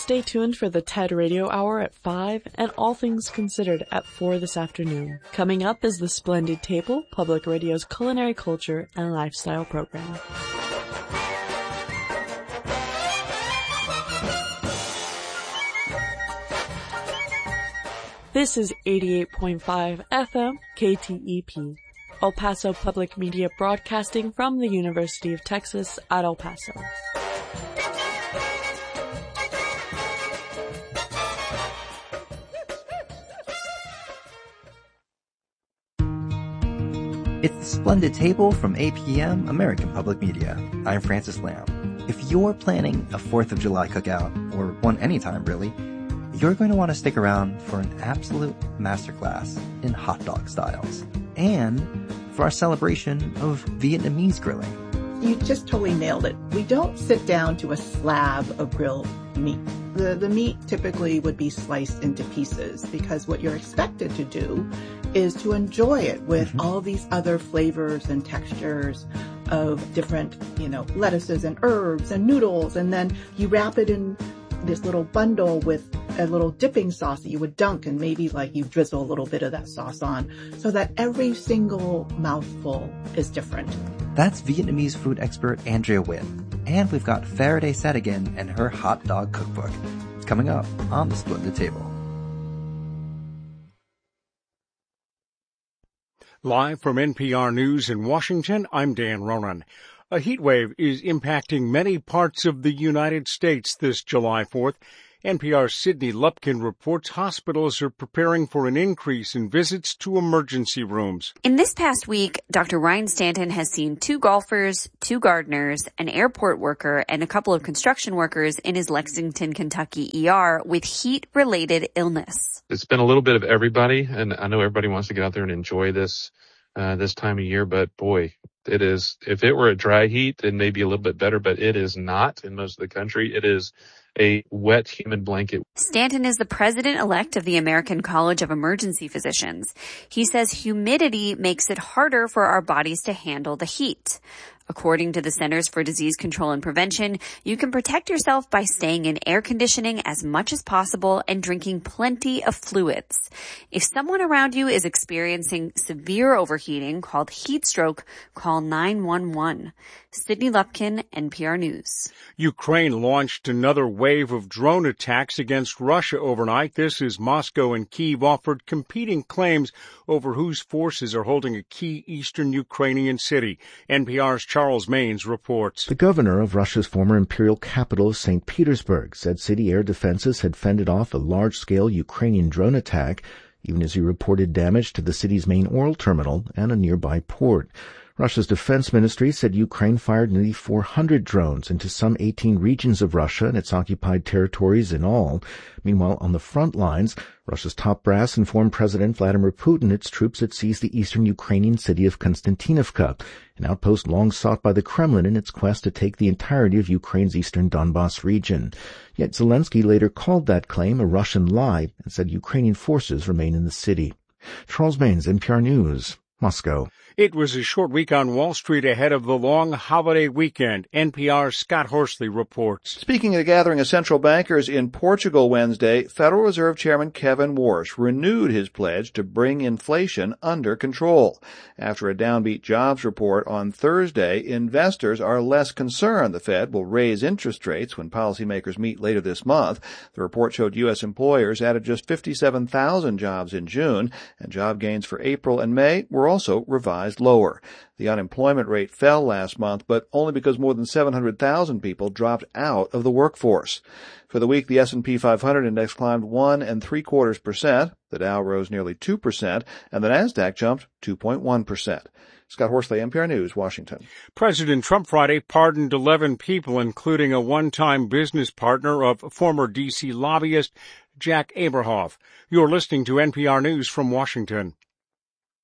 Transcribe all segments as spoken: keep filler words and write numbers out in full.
Stay tuned for the TED Radio Hour at five and All Things Considered at four this afternoon. Coming up is the Splendid Table, Public Radio's culinary culture and lifestyle program. This is eighty-eight point five F M K T E P, El Paso Public Media broadcasting from the University of Texas at El Paso. It's the Splendid Table from A P M, American Public Media. I'm Francis Lamb. If you're planning a fourth of July cookout, or one anytime really, you're going to want to stick around for an absolute masterclass in hot dog styles and for our celebration of Vietnamese grilling. You just totally nailed it. We don't sit down to a slab of grilled meat. The, the meat typically would be sliced into pieces because what you're expected to do is to enjoy it with mm-hmm. all these other flavors and textures of different, you know, lettuces and herbs and noodles. And then you wrap it in this little bundle with a little dipping sauce that you would dunk, and maybe like you drizzle a little bit of that sauce on so that every single mouthful is different. That's Vietnamese food expert Andrea Witt. And we've got Faraday Sadigan and her hot dog cookbook. It's coming up on the Splendid Table. Live from N P R News in Washington, I'm Dan Ronan. A heat wave is impacting many parts of the United States this July fourth. N P R's Sydney Lupkin reports hospitals are preparing for an increase in visits to emergency rooms. In this past week, Doctor Ryan Stanton has seen two golfers, two gardeners, an airport worker, and a couple of construction workers in his Lexington, Kentucky E R with heat-related illness. It's been a little bit of everybody, and I know everybody wants to get out there and enjoy this uh, this time of year, but boy, it is, if it were a dry heat, then maybe a little bit better, but it is not in most of the country. It is a wet human blanket. Stanton is the president-elect of the American College of Emergency Physicians. He says humidity makes it harder for our bodies to handle the heat. According to the Centers for Disease Control and Prevention, you can protect yourself by staying in air conditioning as much as possible and drinking plenty of fluids. If someone around you is experiencing severe overheating called heat stroke, call nine one one. Sydney Lupkin, N P R News. Ukraine launched another wave of drone attacks against Russia overnight. This as Moscow and Kyiv offered competing claims over whose forces are holding a key eastern Ukrainian city. N P R's Charles Maines reports. The governor of Russia's former imperial capital, Saint Petersburg, said city air defenses had fended off a large-scale Ukrainian drone attack, even as he reported damage to the city's main oil terminal and a nearby port. Russia's defense ministry said Ukraine fired nearly four hundred drones into some eighteen regions of Russia and its occupied territories in all. Meanwhile, on the front lines, Russia's top brass informed President Vladimir Putin its troops had seized the eastern Ukrainian city of Konstantinovka, an outpost long sought by the Kremlin in its quest to take the entirety of Ukraine's eastern Donbas region. Yet Zelensky later called that claim a Russian lie and said Ukrainian forces remain in the city. Charles Maines, N P R News, Moscow. It was a short week on Wall Street ahead of the long holiday weekend. N P R's Scott Horsley reports. Speaking at a gathering of central bankers in Portugal Wednesday, Federal Reserve Chairman Kevin Warsh renewed his pledge to bring inflation under control. After a downbeat jobs report on Thursday, investors are less concerned the Fed will raise interest rates when policymakers meet later this month. The report showed U S employers added just fifty-seven thousand jobs in June, and job gains for April and May were also revised lower. The unemployment rate fell last month, but only because more than seven hundred thousand people dropped out of the workforce. For the week, the S and P five hundred index climbed one and three quarters percent. The Dow rose nearly two percent, and the Nasdaq jumped two point one percent. Scott Horsley, N P R News, Washington. President Trump Friday pardoned eleven people, including a one-time business partner of former D C lobbyist Jack Abrahoff. You're listening to N P R News from Washington.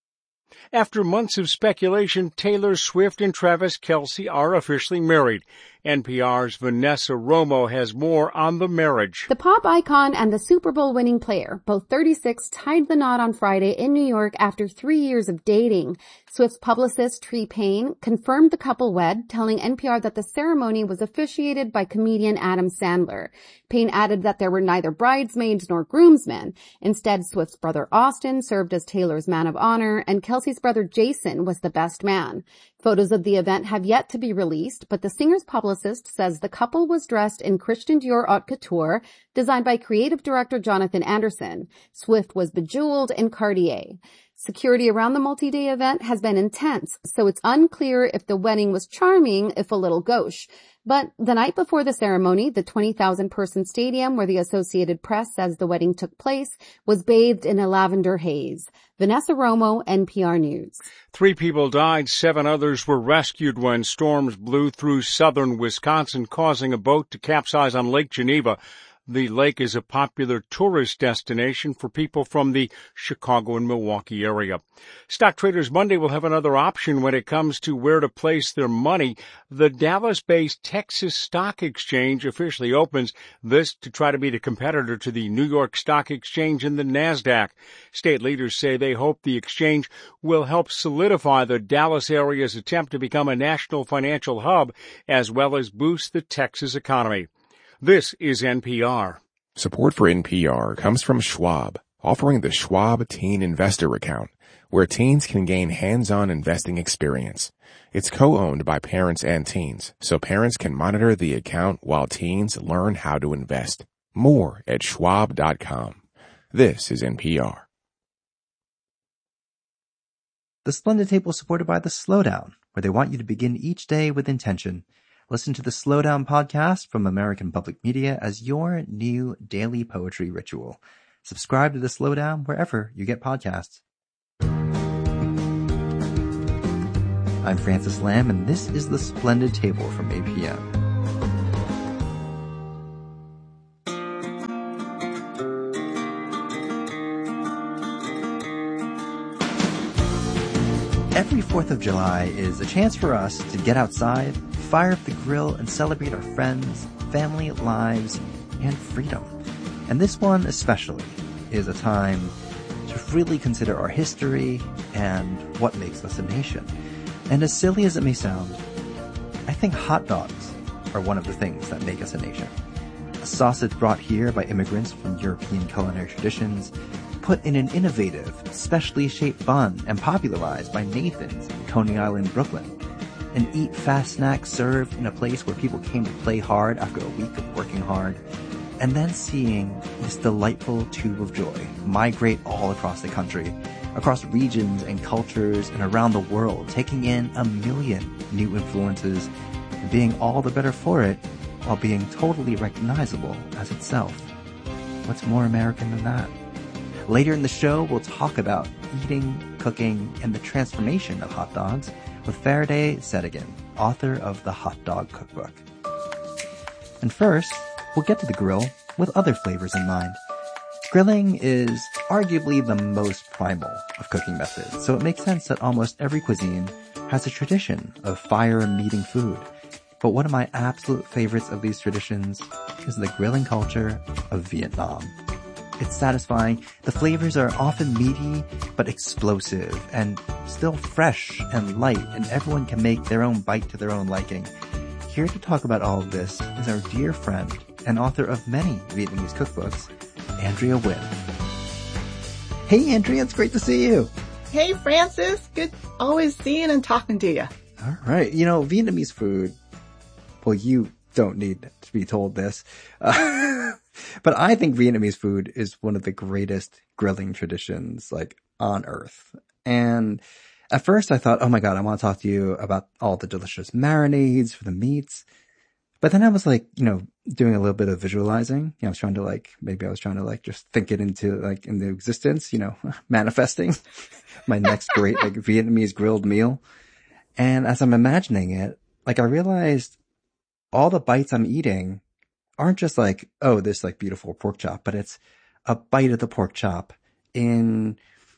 After months of speculation, Taylor Swift and Travis Kelce are officially married. N P R's Vanessa Romo has more on the marriage. The pop icon and the Super Bowl winning player, both thirty-six, tied the knot on Friday in New York after three years of dating. Swift's publicist, Tree Payne, confirmed the couple wed, telling N P R that the ceremony was officiated by comedian Adam Sandler. Payne added that there were neither bridesmaids nor groomsmen. Instead, Swift's brother Austin served as Taylor's man of honor, and Kelsey's brother Jason was the best man. Photos of the event have yet to be released, but the singer's publicist says the couple was dressed in Christian Dior haute couture, designed by creative director Jonathan Anderson. Swift was bejeweled in Cartier. Security around the multi-day event has been intense, so it's unclear if the wedding was charming, if a little gauche. But the night before the ceremony, the twenty thousand person stadium where the Associated Press says the wedding took place was bathed in a lavender haze. Vanessa Romo, N P R News. Three people died, seven others were rescued when storms blew through southern Wisconsin, causing a boat to capsize on Lake Geneva. The lake is a popular tourist destination for people from the Chicago and Milwaukee area. Stock Traders Monday will have another option when it comes to where to place their money. The Dallas-based Texas Stock Exchange officially opens, this to try to be the competitor to the New York Stock Exchange and the NASDAQ. State leaders say they hope the exchange will help solidify the Dallas area's attempt to become a national financial hub, as well as boost the Texas economy. This is N P R. Support for N P R comes from Schwab, offering the Schwab Teen Investor Account, where teens can gain hands-on investing experience. It's co-owned by parents and teens, so parents can monitor the account while teens learn how to invest. More at schwab dot com. This is N P R. The Splendid Table is supported by The Slowdown, where they want you to begin each day with intention. Listen to the Slowdown podcast from American Public Media as your new daily poetry ritual. Subscribe to the Slowdown wherever you get podcasts. I'm Francis Lamb, and this is the Splendid Table from A P M. Every fourth of July is a chance for us to get outside, fire up the grill, and celebrate our friends, family, lives, and freedom. And this one especially is a time to really consider our history and what makes us a nation. And as silly as it may sound, I think hot dogs are one of the things that make us a nation. A sausage brought here by immigrants from European culinary traditions, put in an innovative, specially shaped bun and popularized by Nathan's in Coney Island, Brooklyn. An eat-fast snack served in a place where people came to play hard after a week of working hard. And then seeing this delightful tube of joy migrate all across the country, across regions and cultures and around the world, taking in a million new influences and being all the better for it while being totally recognizable as itself. What's more American than that? Later in the show, we'll talk about eating, cooking, and the transformation of hot dogs with Faraday Sedigan, author of the Hot Dog Cookbook. And first, we'll get to the grill with other flavors in mind. Grilling is arguably the most primal of cooking methods, so it makes sense that almost every cuisine has a tradition of fire-meeting food. But one of my absolute favorites of these traditions is the grilling culture of Vietnam. It's satisfying. The flavors are often meaty, but explosive, and still fresh and light, and everyone can make their own bite to their own liking. Here to talk about all of this is our dear friend and author of many Vietnamese cookbooks, Andrea Nguyen. Hey, Andrea, it's great to see you. Hey, Francis. Good always seeing and talking to you. All right. You know, Vietnamese food, well, you don't need to be told this. Uh, but I think Vietnamese food is one of the greatest grilling traditions, like, on earth. And at first I thought, oh my God, I want to talk to you about all the delicious marinades for the meats. But then I was like, you know, doing a little bit of visualizing. You know, I was trying to like, maybe I was trying to like just think it into like into existence, you know, manifesting my next great like Vietnamese grilled meal. And as I'm imagining it, like I realized all the bites I'm eating aren't just like, oh, this like beautiful pork chop, but it's a bite of the pork chop in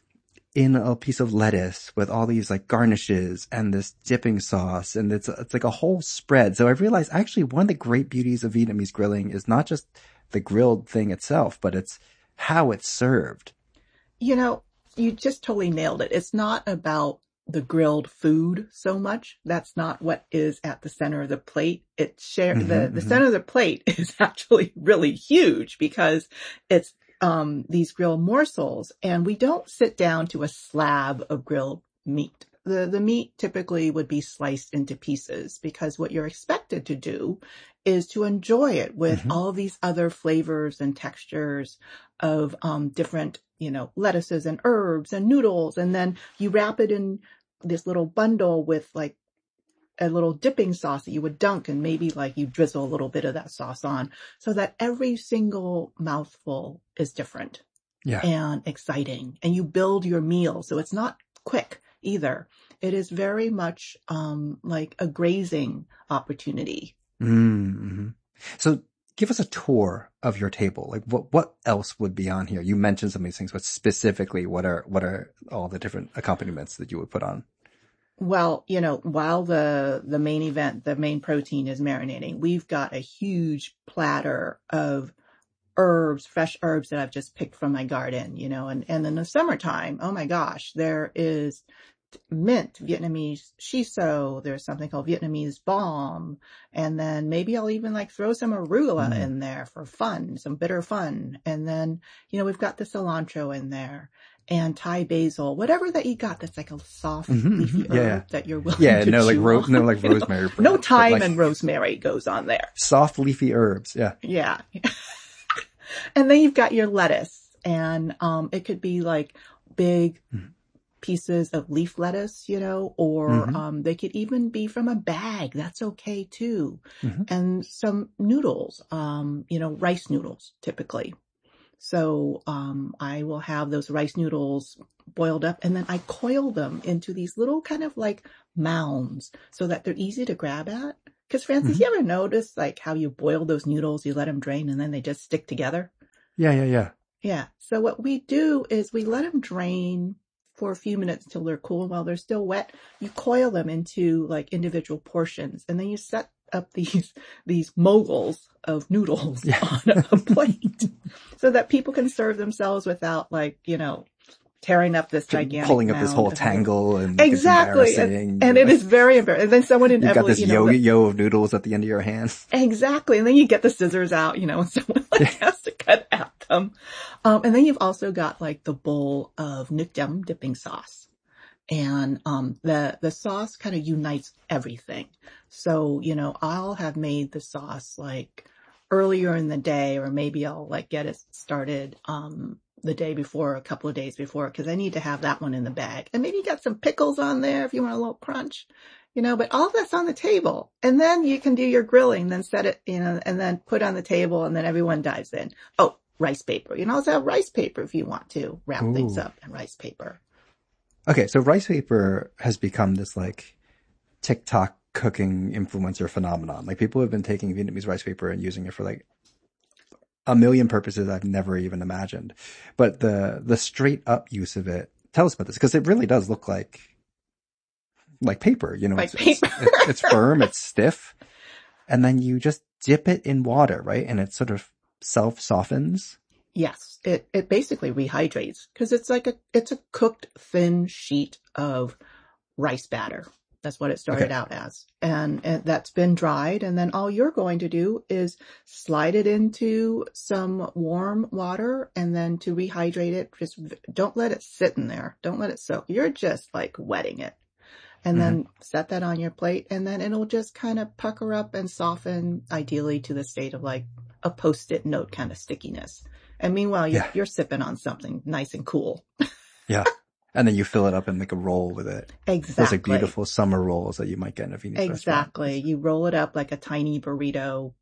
in a piece of lettuce with all these like garnishes and this dipping sauce, and it's it's like a whole spread. So I realized actually one of the great beauties of Vietnamese grilling is not just the grilled thing itself, but it's how it's served. You know, you just totally nailed it. It's not about the grilled food so much. That's not what is at the center of the plate. It's share mm-hmm, the, the mm-hmm. center of the plate is actually really huge because it's um these grilled morsels, and we don't sit down to a slab of grilled meat. The the meat typically would be sliced into pieces because what you're expected to do is to enjoy it with mm-hmm. all these other flavors and textures of um different, you know, lettuces and herbs and noodles. And then you wrap it in this little bundle with like a little dipping sauce that you would dunk, and maybe like you drizzle a little bit of that sauce on so that every single mouthful is different yeah. and exciting. And you build your meal. So it's not quick either. It is very much um like a grazing opportunity. Mm-hmm. So give us a tour of your table. Like what, what else would be on here? You mentioned some of these things, but specifically what are, what are all the different accompaniments that you would put on? Well, you know, while the, the main event, the main protein is marinating, we've got a huge platter of herbs, fresh herbs that I've just picked from my garden, you know, and, and in the summertime, oh my gosh, there is mint, Vietnamese shiso, there's something called Vietnamese balm, and then maybe I'll even like throw some arugula mm. in there for fun, some bitter fun. And then, you know, we've got the cilantro in there and Thai basil, whatever that you got that's like a soft mm-hmm, leafy herb yeah. that you're willing yeah, to no, chew like ro- on. no, like rosemary. Perhaps, no thyme like and rosemary goes on there. Soft leafy herbs, yeah. Yeah. And then you've got your lettuce, and um it could be like big mm. pieces of leaf lettuce, you know, or mm-hmm. um they could even be from a bag. That's okay too. Mm-hmm. And some noodles, um, you know, rice noodles typically. So um I will have those rice noodles boiled up, and then I coil them into these little kind of like mounds so that they're easy to grab at. Because Francis, mm-hmm. you ever notice like how you boil those noodles, you let them drain, and then they just stick together? Yeah, yeah, yeah. Yeah. So what we do is we let them drain for a few minutes until they're cool. And while they're still wet, you coil them into like individual portions, and then you set up these these moguls of noodles yeah. on a plate so that people can serve themselves without like, you know, tearing up this gigantic pulling up this whole tangle and exactly and, and it is very embarrassing. And then someone in you've got this you know, yo-yo of noodles at the end of your hand. Exactly. And then you get the scissors out, you know, and someone like has to cut at them. Um, and then you've also got like the bowl of Nuoc Cham dipping sauce. And um the the sauce kind of unites everything. So, you know, I'll have made the sauce like earlier in the day, or maybe I'll like get it started um the day before, a couple of days before, because I need to have that one in the bag. And maybe you got some pickles on there if you want a little crunch, you know, but all that's on the table. And then you can do your grilling, then set it, you know, and then put on the table, and then everyone dives in. Oh, rice paper. You can also have rice paper if you want to wrap Ooh. things up in rice paper. Okay, so rice paper has become this like TikTok cooking influencer phenomenon. Like people have been taking Vietnamese rice paper and using it for like a million purposes I've never even imagined. But the the straight up use of it, tell us about this, because it really does look like like paper, you know, like it's, paper. It's, it's firm, it's stiff, and then you just dip it in water, right? And it sort of self softens. Yes, it it basically rehydrates because it's like a it's a cooked thin sheet of rice batter. That's what it started okay. out as. And, and that's been dried. And then all you're going to do is slide it into some warm water, and then to rehydrate it, just don't let it sit in there. Don't let it soak. You're just like wetting it. And mm-hmm. then set that on your plate, and then it'll just kind of pucker up and soften, ideally to the state of like a Post-it note kind of stickiness. And meanwhile, you're, yeah. you're sipping on something nice and cool. Yeah. And then you fill it up and make a roll with it. Exactly. Those like beautiful summer rolls that you might get in a Vietnamese restaurant. Exactly. You roll it up like a tiny burrito.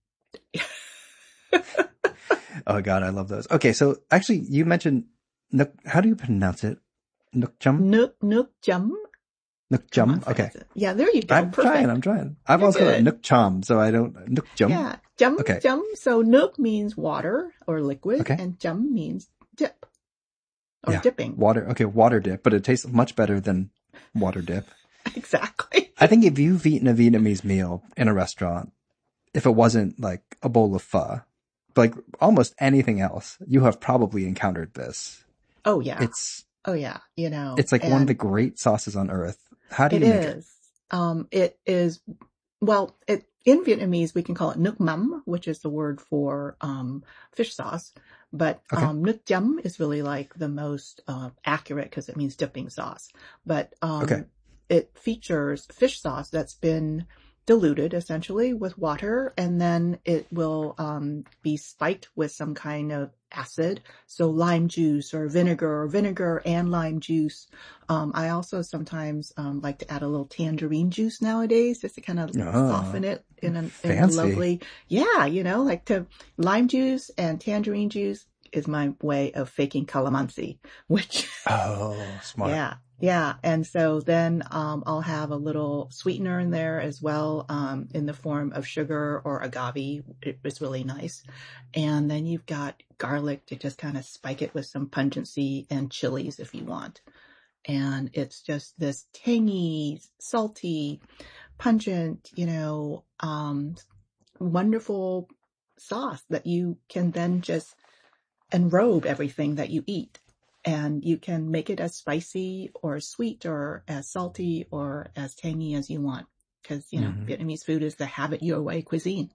Oh God, I love those. Okay, so actually you mentioned, how do you pronounce it? Nuoc Cham? Nuoc, Nuoc Cham. Nuoc Cham? Okay. Yeah, there you go. I'm Perfect. trying, I'm trying. I've You're also good. got Nuoc Cham, so I don't, Nuoc Cham. Yeah, Cham, okay. Cham. So Nuoc means water or liquid, okay. and Cham means dip. or yeah. dipping. Water, okay, water dip, but it tastes much better than water dip. Exactly. I think if you've eaten a Vietnamese meal in a restaurant, if it wasn't like a bowl of pho, like almost anything else, you have probably encountered this. Oh yeah. It's oh yeah. You know, it's like one of the great sauces on earth. How do you it make is. it? Um, it is. Well, it in Vietnamese we can call it nước mắm, which is the word for um fish sauce. But Okay. um, nước chấm is really like the most uh, accurate because it means dipping sauce. But um, Okay. it features fish sauce that's been diluted essentially with water, and then it will um, be spiked with some kind of acid, so lime juice or vinegar, or vinegar and lime juice. Um, I also sometimes um, like to add a little tangerine juice nowadays, just to kind of Oh, soften it in a, in a fancy. lovely, yeah, you know, like to lime juice and tangerine juice is my way of faking calamansi, which Oh, smart. yeah. Yeah. And so then, um, I'll have a little sweetener in there as well, um, in the form of sugar or agave. It was really nice. And then you've got garlic to just kind of spike it with some pungency, and chilies if you want. And it's just this tangy, salty, pungent, you know, um, wonderful sauce that you can then just enrobe everything that you eat. And you can make it as spicy or as sweet or as salty or as tangy as you want. Because, you know, Mhm. Vietnamese food is the have it your way cuisine.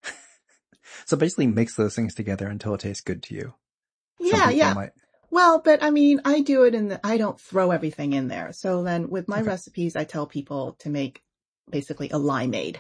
So basically mix those things together until it tastes good to you. Some Yeah, people yeah. might- Well, but I mean, I do it in the, I don't throw everything in there. So then with my Okay. recipes, I tell people to make basically a limeade.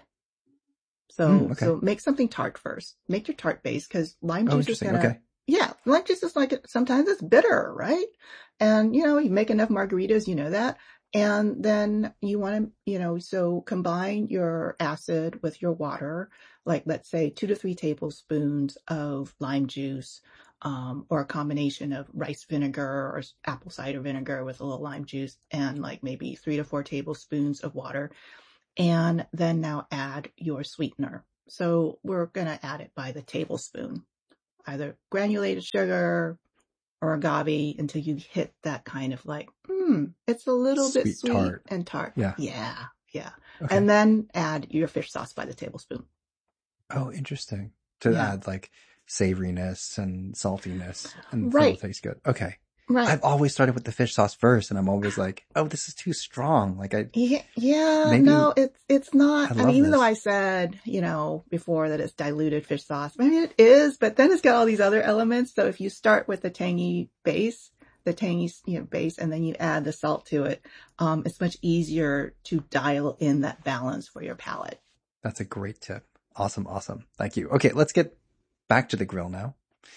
So, Mm, okay. so make something tart first. Make your tart base, because lime Oh, juice is interesting. gonna, Okay. yeah, lime juice is like, sometimes it's bitter, right? And, you know, you make enough margaritas, you know that. And then you want to, you know, so combine your acid with your water, like let's say two to three tablespoons of lime juice, um, or a combination of rice vinegar or s- apple cider vinegar with a little lime juice, and like maybe three to four tablespoons of water. And then now add your sweetener. So we're going to add it by the tablespoon, either granulated sugar or agave, until you hit that kind of like, hmm, it's a little bit Sweet sweet tart. and tart. Yeah. Yeah. Yeah. Okay. And then add your fish sauce by the tablespoon. Oh, interesting. To Yeah. add like savoriness and saltiness and Right. it'll taste good. Okay. Right. I've always started with the fish sauce first, and I'm always like, oh, this is too strong. Like I, Yeah, yeah, Maybe- no, it's it's not. I I, love mean, even this. though I said, you know, before that it's diluted fish sauce, I mean, it is, but then it's got all these other elements. So if you start with the tangy base, the tangy, you know, base, and then you add the salt to it, um, it's much easier to dial in that balance for your palate. that's a great tip. Awesome. Awesome. Thank you. Okay. Let's get back to the grill now.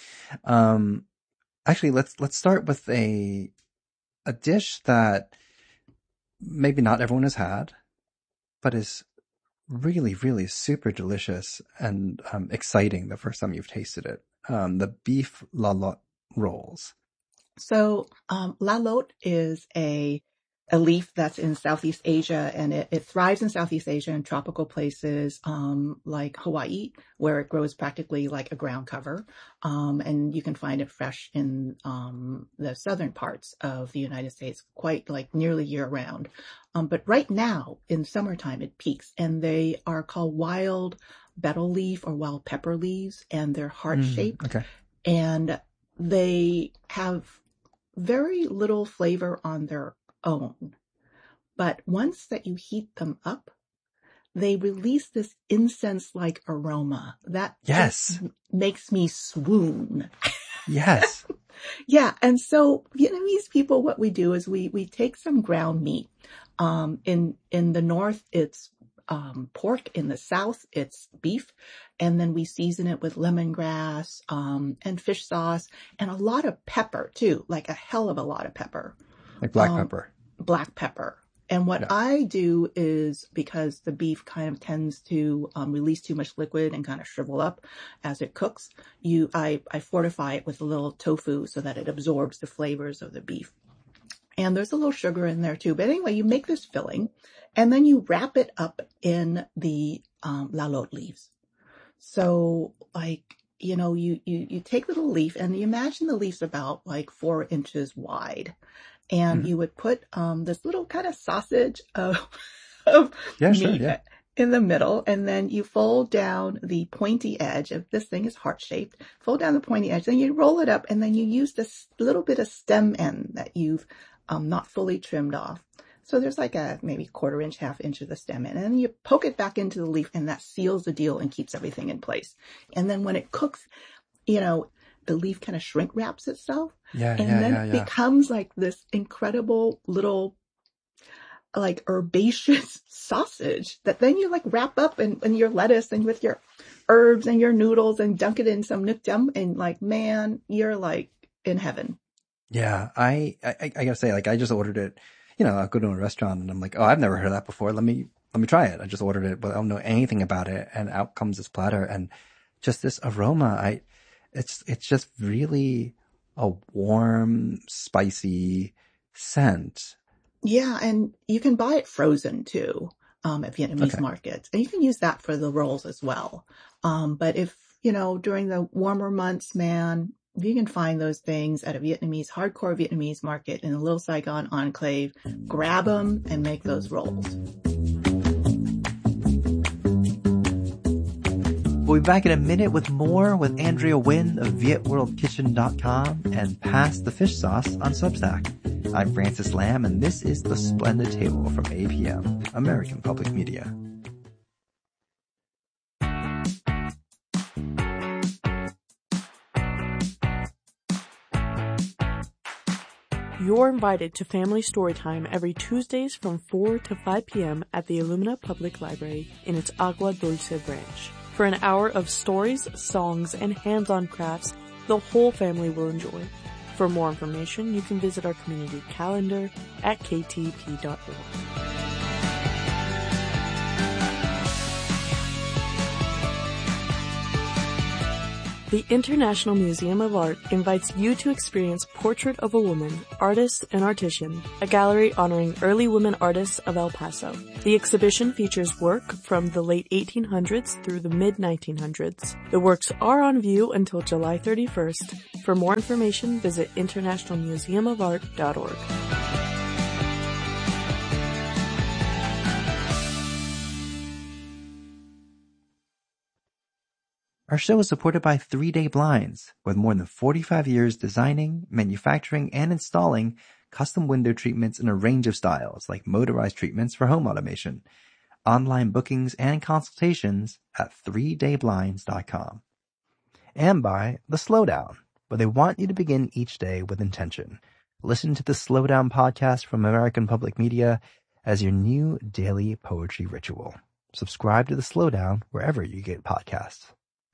Um, actually, let's, let's start with a, a dish that maybe not everyone has had, but is really, really super delicious and um, exciting the first time you've tasted it. Um, the beef la lotte rolls. So, um, la lotte is a, a leaf that's in Southeast Asia, and it, it thrives in Southeast Asia in tropical places, um, like Hawaii, where it grows practically like a ground cover. Um, and you can find it fresh in, um, the southern parts of the United States, quite like nearly year round. Um, but right now in summertime, it peaks, and they are called wild betel leaf or wild pepper leaves, and they're heart shaped. Mm, okay. And they have very little flavor on their own. But once that you heat them up, they release this incense-like aroma that Yes. just makes me swoon. Yes. Yeah. And so Vietnamese people, what we do is we, we take some ground meat. Um, in, in the North, it's, um, pork. In the South, it's beef. And then we season it with lemongrass, um, and fish sauce, and a lot of pepper too, like a hell of a lot of pepper, Like black Um, pepper. black pepper. And what Yeah. I do is, because the beef kind of tends to um, release too much liquid and kind of shrivel up as it cooks, you I, I fortify it with a little tofu so that it absorbs the flavors of the beef. And there's a little sugar in there too. But anyway, you make this filling, and then you wrap it up in the um, la lotte leaves. So like you know, you, you, you take the little leaf and you imagine the leaf's about like four inches wide. And mm-hmm. you would put, um, this little kind of sausage of, of yeah, meat sure, yeah. in the middle. And then you fold down the pointy edge of this thing is heart shaped, fold down the pointy edge, then you roll it up and then you use this little bit of stem end that you've, um, not fully trimmed off. So there's like a maybe quarter inch, half inch of the stem end, and then you poke it back into the leaf and that seals the deal and keeps everything in place. And then when it cooks, you know, the leaf kind of shrink wraps itself. Yeah, and yeah, then yeah, it yeah. becomes like this incredible little, like herbaceous sausage that then you like wrap up in, in your lettuce and with your herbs and your noodles and dunk it in some nook yum. And like, man, you're like in heaven. Yeah. I, I, I gotta say, like, I just ordered it. You know, I go to a restaurant and I'm like, oh, I've never heard of that before. Let me, let me try it. I just ordered it, but I don't know anything about it. And out comes this platter and just this aroma. I, it's, it's just really a warm, spicy scent. Yeah. And you can buy it frozen too, um, at Vietnamese Okay. markets, and you can use that for the rolls as well. Um, but if, you know, during the warmer months, man, you can find those things at a Vietnamese, hardcore Vietnamese market in the Little Saigon enclave. Grab them and make those rolls. We'll be back in a minute with more with Andrea Nguyen of Viet World Kitchen dot com and Pass the Fish Sauce on Substack. I'm Francis Lam, and this is The Splendid Table from A P M, American Public Media. You're invited to Family Storytime every Tuesdays from four to five p.m. at the Illumina Public Library in its Agua Dulce branch. For an hour of stories, songs, and hands-on crafts the whole family will enjoy. For more information, you can visit our community calendar at k t p dot org. The International Museum of Art invites you to experience Portrait of a Woman, Artist and Artisan, a gallery honoring early women artists of El Paso. The exhibition features work from the late eighteen hundreds through the mid nineteen hundreds. The works are on view until July thirty-first. For more information, visit international museum of art dot org. Our show is supported by Three Day Blinds, with more than forty-five years designing, manufacturing, and installing custom window treatments in a range of styles, like motorized treatments for home automation. Online bookings and consultations at three day blinds dot com. And by The Slowdown, where they want you to begin each day with intention. Listen to the Slowdown podcast from American Public Media as your new daily poetry ritual. Subscribe to The Slowdown wherever you get podcasts.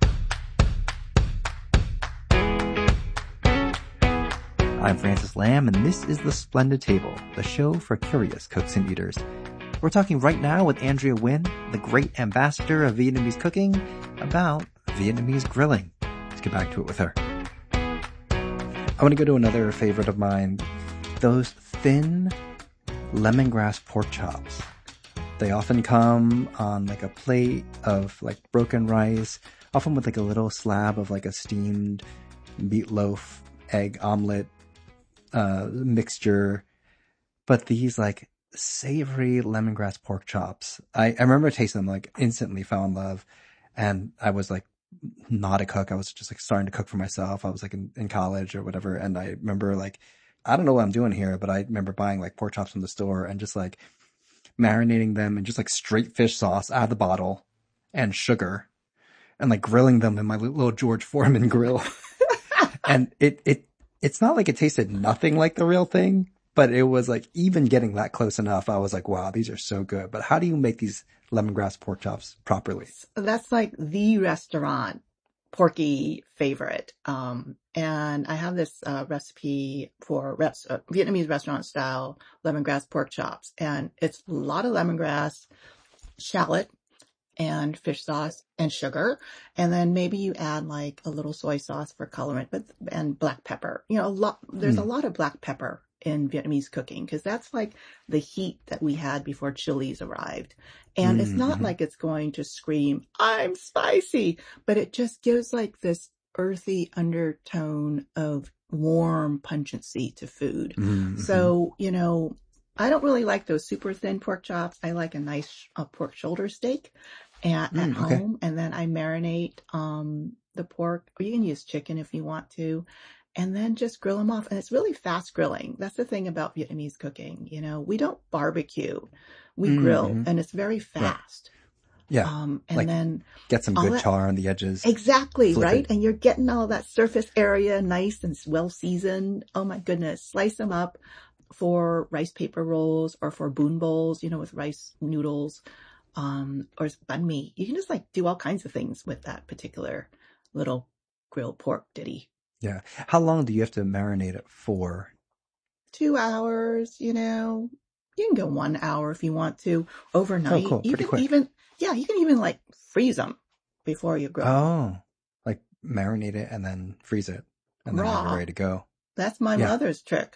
I'm Francis Lam, and this is The Splendid Table, the show for curious cooks and eaters. We're talking right now with Andrea Nguyen, the great ambassador of Vietnamese cooking, about Vietnamese grilling. Let's get back to it with her. I want to go to another favorite of mine, those thin lemongrass pork chops. They often come on like a plate of like broken rice, often with like a little slab of like a steamed meatloaf, egg omelet, uh, mixture. But these like savory lemongrass pork chops, I, I remember tasting them, like instantly fell in love. And I was like not a cook. I was just like starting to cook for myself. I was like in, in college or whatever. And I remember like, I don't know what I'm doing here, but I remember buying like pork chops from the store and just like marinating them in just like straight fish sauce out of the bottle and sugar and like grilling them in my little George Foreman grill. And it, it, it's not like it tasted nothing like the real thing, but it was like even getting that close enough. I was like, wow, these are so good. But how do you make these lemongrass pork chops properly? That's like the restaurant porky favorite. Um, and I have this uh, recipe for res- uh, Vietnamese restaurant style lemongrass pork chops. And it's a lot of lemongrass, shallot, and fish sauce and sugar. And then maybe you add like a little soy sauce for colorant, but, and black pepper. You know, a lot, there's mm. a lot of black pepper in Vietnamese cooking because that's like the heat that we had before chilies arrived. And mm-hmm. it's not like it's going to scream, I'm spicy, but it just gives like this earthy undertone of warm pungency to food. Mm-hmm. So, you know, I don't really like those super thin pork chops. I like a nice uh, pork shoulder steak at, at Mm, okay. home. And then I marinate um, the pork, or you can use chicken if you want to, and then just grill them off. And it's really fast grilling. That's the thing about Vietnamese cooking. You know, we don't barbecue, we Mm-hmm. grill, and it's very Right. fast. Yeah. Um, and Like, then get some all good that- char on the edges. Exactly, Flip right? it. And you're getting all that surface area nice and well seasoned. Oh my goodness. Slice them up for rice paper rolls or for bún bowls, you know, with rice noodles, um, or banh mi. You can just like do all kinds of things with that particular little grilled pork ditty. Yeah. How long do you have to marinate it for? Two hours, you know, you can go one hour if you want to overnight. Oh, cool. You Pretty can quick. even, yeah, you can even like freeze them before you grill. 'em. Oh, like marinate it and then freeze it and then have it Raw. ready to go. That's my Yeah. mother's trick.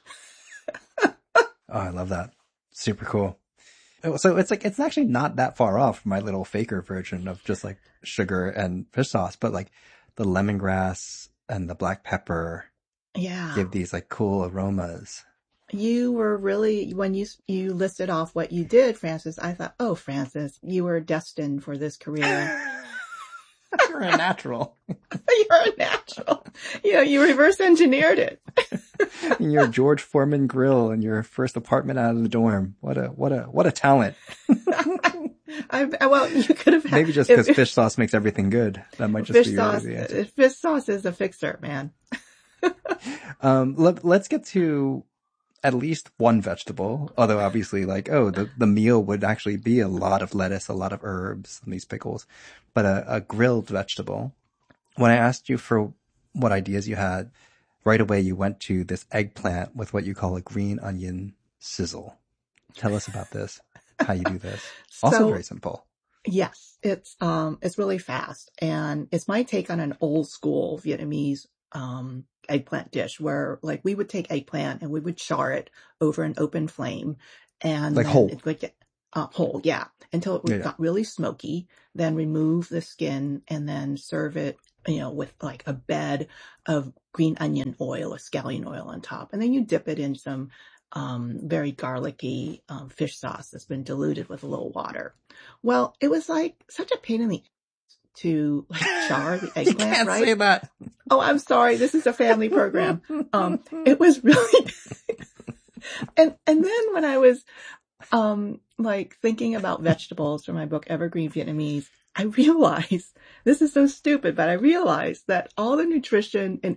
Oh, I love that. Super cool. Oh, so it's like, it's actually not that far off from my little faker version of just like sugar and fish sauce, but like the lemongrass and the black pepper Yeah. give these like cool aromas. You were really, when you you listed off what you did, Francis, I thought, oh, Francis, you were destined for this career. You're a natural. You're a natural. You know, you reverse engineered it. In your George Foreman grill in your first apartment out of the dorm. What a, what a, what a talent. I, well, you could have had, Maybe just if- because fish sauce makes everything good. That might just fish be your, sauce. the answer. Fish sauce is a fixer, man. Um, let, let's get to at least one vegetable. Although obviously like, oh, the, the meal would actually be a lot of lettuce, a lot of herbs, and these pickles, but a, a grilled vegetable. When I asked you for what ideas you had, right away you went to this eggplant with what you call a green onion sizzle. Tell us about this, how you do this. Also So- very simple. Yes, it's um it's really fast, and it's my take on an old school Vietnamese um eggplant dish where like we would take eggplant and we would char it over an open flame, and Like then whole. it would get uh, whole, yeah, until it Yeah, yeah. got really smoky. Then remove the skin and then serve it, you know, with like a bed of green onion oil or scallion oil on top, and then you dip it in some um very garlicky um, fish sauce that's been diluted with a little water. Well, it was like such a pain in the ass to like char the You eggplant, can't right? say that. Oh, I'm sorry. This is a family program. Um, it was really, and, and then when I was, um, like thinking about vegetables for my book, Evergreen Vietnamese, I realized, this is so stupid, but I realized that all the nutrition in